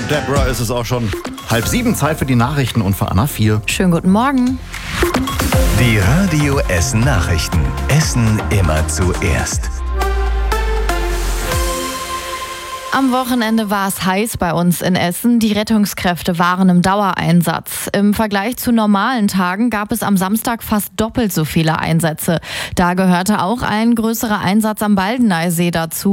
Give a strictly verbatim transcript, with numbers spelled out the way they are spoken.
Deborah ist es auch schon. Halb sieben, Zeit für die Nachrichten und für Anna vier. Schönen guten Morgen. Die Radio Essen Nachrichten. Essen immer zuerst. Am Wochenende war es heiß bei uns in Essen. Die Rettungskräfte waren im Dauereinsatz. Im Vergleich zu normalen Tagen gab es am Samstag fast doppelt so viele Einsätze. Da gehörte auch ein größerer Einsatz am Baldeneysee dazu.